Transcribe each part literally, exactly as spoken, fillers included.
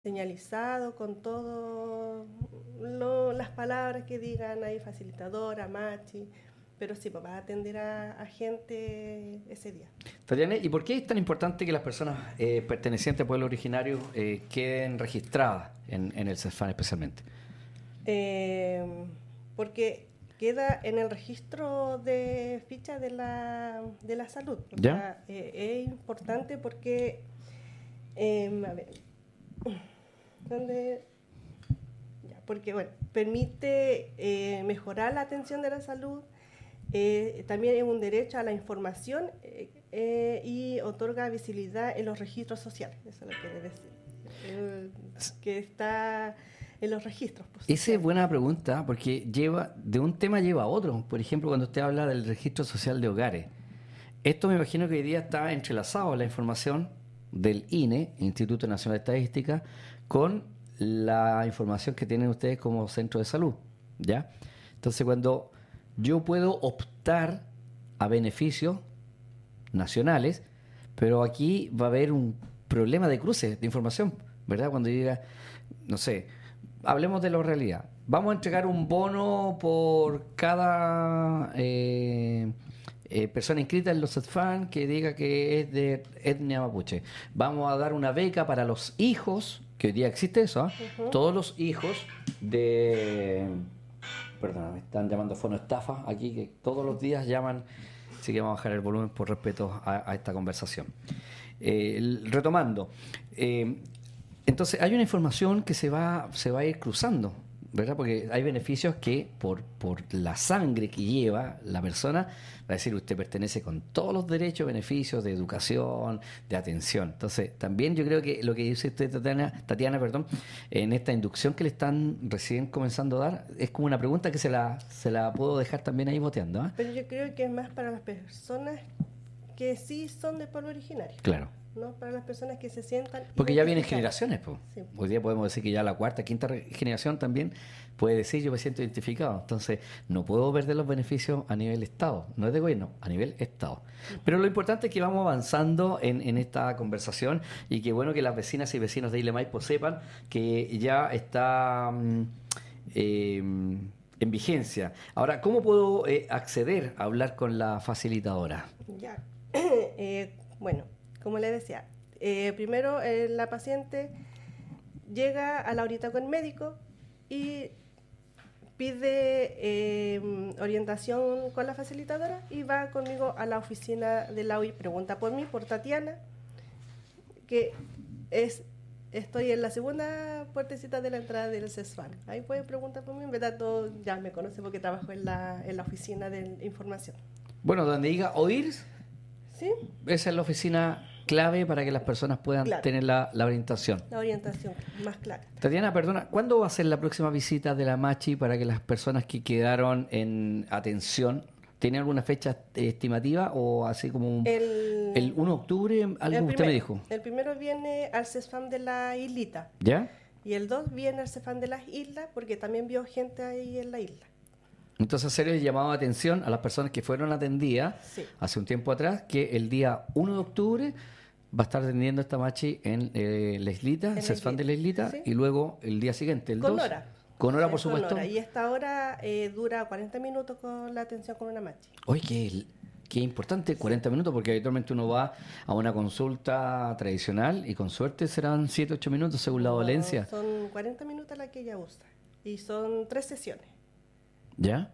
señalizado con todo lo, las palabras que digan ahí, facilitadora, machi, pero sí, pues, va a atender a, a gente ese día. Tatiana, ¿y por qué es tan importante que las personas eh, pertenecientes al pueblo originario eh, queden registradas en, en el CESFAN especialmente? Eh, porque queda en el registro de ficha de la, de la salud. O ¿Ya? sea, eh, es importante porque, eh, a ver, ¿dónde? Ya, porque, bueno, permite eh, mejorar la atención de la salud, eh, también es un derecho a la información eh, eh, y otorga visibilidad en los registros sociales, eso es lo que quiere decir, eh, que está en los registros. Pues, esa es buena pregunta, porque lleva de un tema lleva a otro. Por ejemplo, cuando usted habla del registro social de hogares, esto me imagino que hoy día está entrelazado la información del I N E, Instituto Nacional de Estadística, con la información que tienen ustedes como centro de salud, ¿ya? Entonces, cuando yo puedo optar a beneficios nacionales, pero aquí va a haber un problema de cruce de información, ¿verdad? Cuando yo diga, no sé, hablemos de la realidad. Vamos a entregar un bono por cada eh, eh, persona inscrita en los CESFAN que diga que es de etnia mapuche. Vamos a dar una beca para los hijos, que hoy día existe eso, ¿eh? Uh-huh. Todos los hijos de... Perdón, me están llamando fonoestafa aquí, que todos los días llaman, así que vamos a bajar el volumen por respeto a, a esta conversación. Eh, retomando, eh, entonces hay una información que se va, se va a ir cruzando, ¿verdad? Porque hay beneficios que por, por la sangre que lleva la persona, va a decir, usted pertenece con todos los derechos, beneficios de educación, de atención. Entonces, también yo creo que lo que dice usted, Tatiana, Tatiana, perdón, en esta inducción que le están recién comenzando a dar, es como una pregunta que se la, se la puedo dejar también ahí boteando, ¿eh? Pero yo creo que es más para las personas que sí son de pueblo originario. Claro. ¿No? Para las personas que se sientan... Porque ya vienen generaciones, pues. Sí. Hoy día podemos decir que ya la cuarta, quinta generación también puede decir yo me siento identificado. Entonces, no puedo perder los beneficios a nivel Estado. No es de gobierno, a nivel Estado. Pero lo importante es que vamos avanzando en, en esta conversación y que bueno que las vecinas y vecinos de Isla Maipo sepan que ya está eh, en vigencia. Ahora, ¿cómo puedo eh, acceder a hablar con la facilitadora? Ya, eh, bueno... Como le decía, eh, primero eh, la paciente llega a la horita con el médico y pide eh, orientación con la facilitadora y va conmigo a la oficina de la U I. Pregunta por mí, por Tatiana, que es, estoy en la segunda puertecita de la entrada del CESFAN. Ahí puede preguntar por mí, en verdad todo ya me conoce porque trabajo en la, en la oficina de información. Bueno, donde diga oír, ¿sí? Esa es la oficina clave para que las personas puedan claro. tener la, la orientación. La orientación más clara. Tatiana, perdona, ¿cuándo va a ser la próxima visita de la Machi para que las personas que quedaron en atención, ¿tienen alguna fecha estimativa o así como un, el, el uno de octubre, algo que usted me dijo? El primero viene al CESFAN de la islita. ¿Ya? Y el dos viene al CESFAN de las islas porque también vio gente ahí en la isla. Entonces hacer el llamado de atención a las personas que fueron atendidas sí. hace un tiempo atrás, que el día uno de octubre va a estar atendiendo esta Machi en eh, la islita, el CESFAN de la islita, ¿sí? Y luego el día siguiente, el con dos. Hora. Con hora, sí, por supuesto. Con hora. Y esta hora eh, dura cuarenta minutos con la atención con una Machi. Oye, qué, qué importante, cuarenta sí. minutos, porque habitualmente uno va a una consulta tradicional y con suerte serán siete, ocho minutos según la dolencia. No, son cuarenta minutos la que ella usa y son tres sesiones. ¿Ya?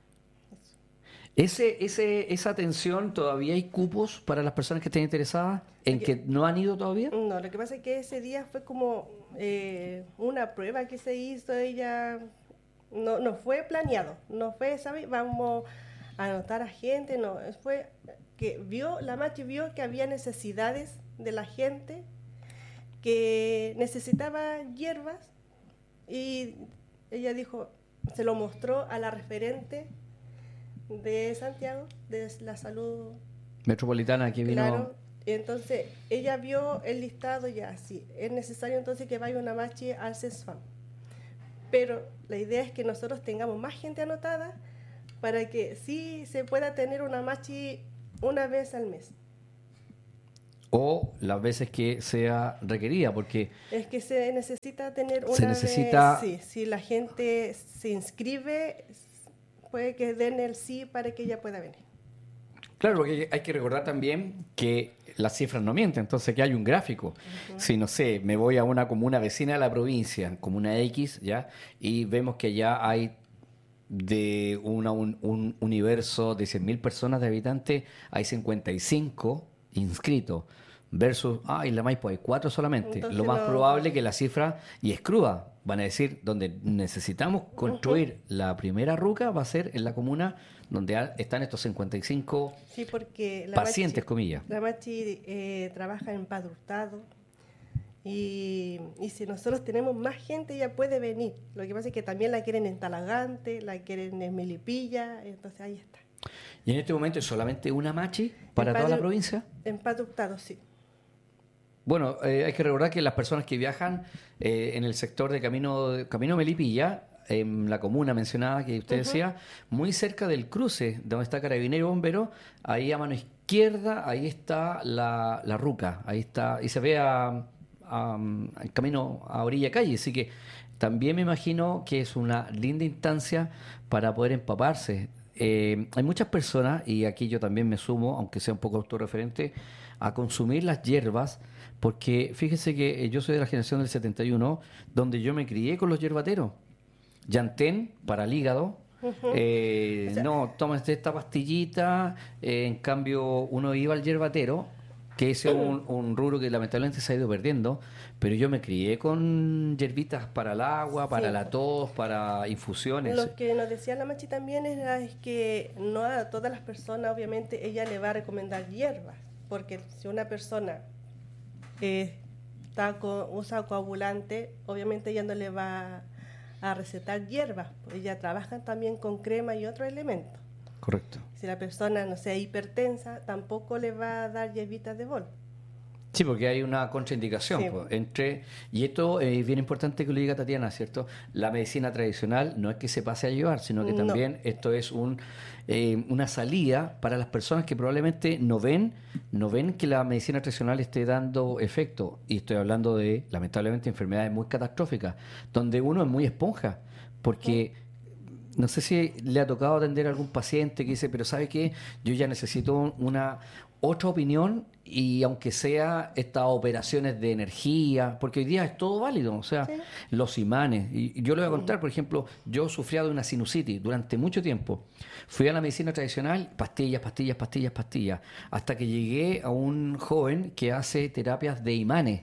Ese, ese, ¿Esa atención todavía hay cupos para las personas que estén interesadas en que, que no han ido todavía? No, lo que pasa es que ese día fue como eh, una prueba que se hizo, ella no, no fue planeado, no fue, ¿sabes? Vamos a anotar a gente, no, fue que vio, la Machi vio que había necesidades de la gente, que necesitaba hierbas y ella dijo, se lo mostró a la referente de Santiago, de la salud metropolitana que vino. Claro, entonces ella vio el listado ya, sí, es necesario entonces que vaya una Machi al CESFAN. Pero la idea es que nosotros tengamos más gente anotada para que sí se pueda tener una Machi una vez al mes. o las veces que sea requerida, porque Es que se necesita tener una se necesita... vez, sí, si la gente se inscribe, puede que den el sí para que ella pueda venir. Claro, porque hay que recordar también que las cifras no mienten, entonces que hay un gráfico. Uh-huh. Si, no sé, me voy a una comuna vecina de la provincia, comuna X, ¿ya? Y vemos que ya hay de una, un, un universo de cien mil personas de habitantes, hay cincuenta y cinco inscritos, versus, ah, en la Maipo hay cuatro solamente. Entonces, lo más no... probable que la cifra, y es cruda, van a decir, donde necesitamos construir uh-huh. la primera ruca va a ser en la comuna donde están estos cincuenta y cinco sí, porque la pacientes, Machi, comillas. La Machi eh, trabaja en Padre Hurtado y, y si nosotros tenemos más gente ella puede venir. Lo que pasa es que también la quieren en Talagante, la quieren en Melipilla, entonces ahí está. ¿Y en este momento es solamente una Machi para toda la provincia? En Padre Hurtado, sí. Bueno, eh, hay que recordar que las personas que viajan eh, en el sector de Camino, Camino Melipilla, en la comuna mencionada que usted uh-huh. decía, muy cerca del cruce, donde está Carabinero y Bombero, ahí a mano izquierda, ahí está la, la ruca, ahí está, y se ve a, a, el camino a orilla calle, así que también me imagino que es una linda instancia para poder empaparse. Eh, hay muchas personas, y aquí yo también me sumo, aunque sea un poco autorreferente, a consumir las hierbas, porque fíjese que yo soy de la generación del setenta y uno, donde yo me crié con los hierbateros. Llantén para el hígado, uh-huh. eh, o sea, no, tomas esta pastillita, eh, en cambio uno iba al hierbatero, que es un, un rubro que lamentablemente se ha ido perdiendo, pero yo me crié con hierbitas para el agua, para sí. la tos, para infusiones. Lo que nos decía la Machi también era, es que no a todas las personas, obviamente, ella le va a recomendar hierbas, porque si una persona eh, está con, usa coagulante, obviamente ella no le va a recetar hierbas, ella trabaja también con crema y otros elementos. Correcto. Si la persona, no sea hipertensa, tampoco le va a dar hierbitas de bol. Sí, porque hay una contraindicación, sí. pues, entre, y esto es bien importante que lo diga Tatiana, ¿cierto? La medicina tradicional no es que se pase a llevar, sino que también no. esto es un eh, una salida para las personas que probablemente no ven, no ven que la medicina tradicional esté dando efecto, y estoy hablando de, lamentablemente, enfermedades muy catastróficas, donde uno es muy esponja, porque... Sí. No sé si le ha tocado atender a algún paciente que dice, pero ¿sabe qué? Yo ya necesito una otra opinión, y aunque sea estas operaciones de energía, porque hoy día es todo válido, o sea, sí. los imanes. Y yo le voy a contar, por ejemplo, yo sufría de una sinusitis durante mucho tiempo. Fui a la medicina tradicional, pastillas, pastillas, pastillas, pastillas, hasta que llegué a un joven que hace terapias de imanes.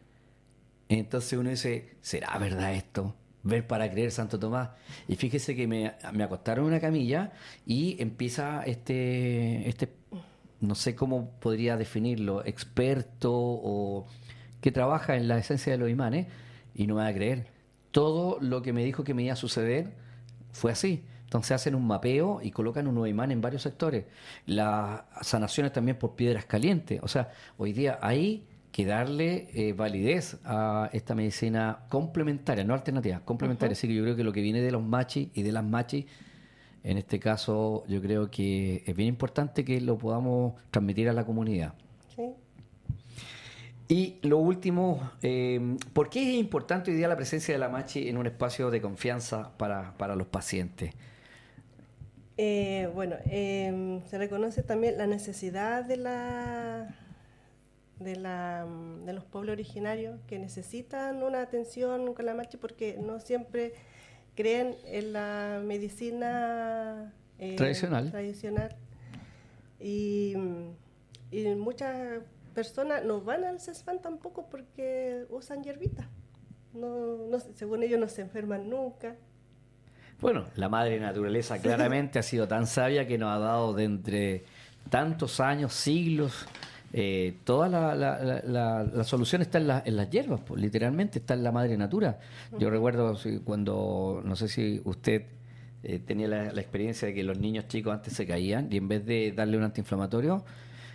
Entonces uno dice, ¿será verdad esto? Ver para creer, Santo Tomás. Y fíjese que me, me acostaron en una camilla y empieza este, este, no sé cómo podría definirlo, experto o que trabaja en la esencia de los imanes, y no me va a creer. Todo lo que me dijo que me iba a suceder fue así. Entonces hacen un mapeo y colocan un nuevo imán en varios sectores. Las sanaciones también por piedras calientes. O sea, hoy día hay que darle eh, validez a esta medicina complementaria, no alternativa, complementaria. Uh-huh. Así que yo creo que lo que viene de los machis y de las machis, en este caso, yo creo que es bien importante que lo podamos transmitir a la comunidad. Sí. Y lo último, eh, ¿por qué es importante hoy día la presencia de la machi en un espacio de confianza para, para los pacientes? Eh, bueno, eh, se reconoce también la necesidad de la... De, la, de los pueblos originarios que necesitan una atención con la machi, porque no siempre creen en la medicina eh, tradicional. tradicional y, y muchas personas no van al CESFAM tampoco porque usan hierbitas. No, no, según ellos no se enferman nunca. Bueno, la madre naturaleza claramente ha sido tan sabia que nos ha dado de entre tantos años, siglos. Eh, toda la, la, la, la, la solución está en, la, en las hierbas, pues, literalmente está en la madre natura. Yo recuerdo cuando, no sé si usted eh, tenía la, la experiencia de que los niños chicos antes se caían y en vez de darle un antiinflamatorio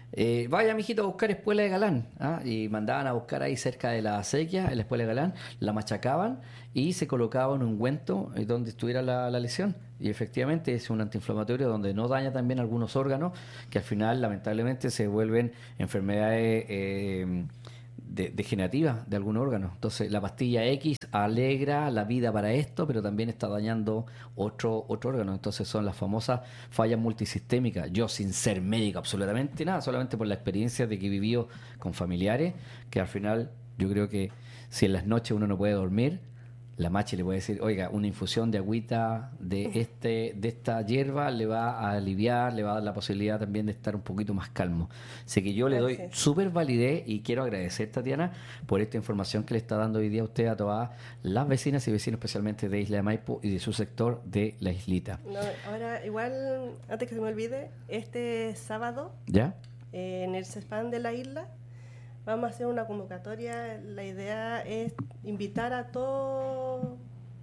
Eh, vaya, mijito, a buscar espuela de galán. ¿Ah? Y mandaban a buscar ahí cerca de la acequia, en la espuela de galán, la machacaban y se colocaba un ungüento donde estuviera la, la lesión. Y efectivamente es un antiinflamatorio donde no daña también algunos órganos que al final, lamentablemente, se vuelven enfermedades eh, de, degenerativas de algún órgano. Entonces, la pastilla X alegra la vida para esto, pero también está dañando otro, otro órgano. Entonces, son las famosas fallas multisistémicas. Yo, sin ser médico absolutamente nada, solamente por la experiencia de que he vivido con familiares, que al final yo creo que si en las noches uno no puede dormir, la machi le puede decir, oiga, una infusión de agüita de este de esta hierba le va a aliviar, le va a dar la posibilidad también de estar un poquito más calmo. Así que yo le doy súper validez y quiero agradecer, Tatiana, por esta información que le está dando hoy día usted a todas las vecinas y vecinos, especialmente de Isla de Maipo y de su sector de la islita. No, ahora, igual, antes que se me olvide, este sábado, ¿ya? Eh, en el CESPAN de la isla, vamos a hacer una convocatoria. La idea es invitar a todos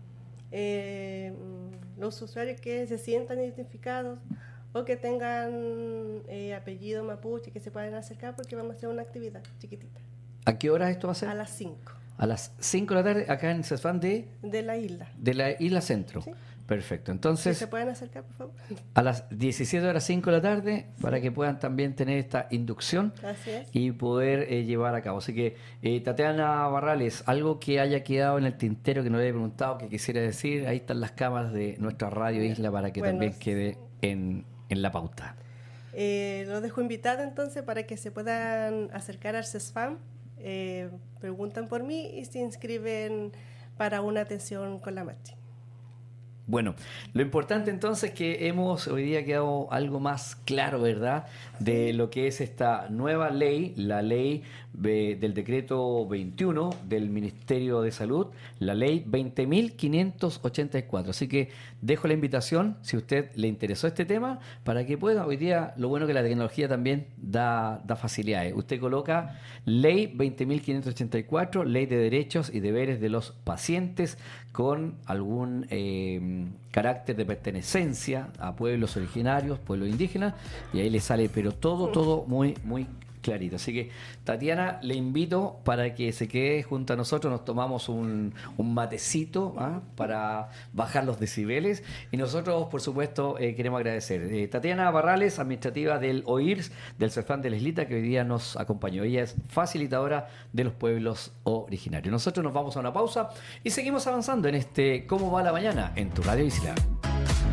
eh, los usuarios que se sientan identificados o que tengan eh, apellido mapuche, que se puedan acercar, porque vamos a hacer una actividad chiquitita. ¿A qué hora esto va a ser? A las cinco. A las cinco de la tarde, acá en CESFAN de... De la isla. De la Isla Centro. Sí. Perfecto. Entonces, ¿se pueden acercar, por favor? A las diecisiete horas cinco de la tarde, sí, para que puedan también tener esta inducción. Así es. Y poder eh, llevar a cabo. Así que, eh, Tatiana Barrales, algo que haya quedado en el tintero que no le haya preguntado, que quisiera decir, ahí están las cámaras de nuestra Radio Isla para que bueno, también quede en, en la pauta. Eh, los dejo invitado entonces para que se puedan acercar al CESFAM, eh, preguntan por mí y se inscriben para una atención con la Machi. Bueno, lo importante entonces es que hemos hoy día quedado algo más claro, ¿verdad?, de lo que es esta nueva ley, la ley de, del decreto veintiuno del Ministerio de Salud, la ley veinte mil quinientos ochenta y cuatro. Así que dejo la invitación, si a usted le interesó este tema, para que pueda, hoy día lo bueno que la tecnología también da, da facilidades. Usted coloca ley veinte mil quinientos ochenta y cuatro, ley de derechos y deberes de los pacientes, con algún eh, carácter de pertenencia a pueblos originarios, pueblos indígenas, y ahí le sale, pero todo, todo muy, muy clarito. Así que, Tatiana, le invito para que se quede junto a nosotros, nos tomamos un, un matecito, ¿ah?, para bajar los decibeles, y nosotros, por supuesto, eh, queremos agradecer. Eh, Tatiana Barrales, administrativa del O I R S, del CESFAN de la Islita, que hoy día nos acompañó. Ella es facilitadora de los pueblos originarios. Nosotros nos vamos a una pausa y seguimos avanzando en este ¿Cómo va la mañana?, en tu Radio Isla.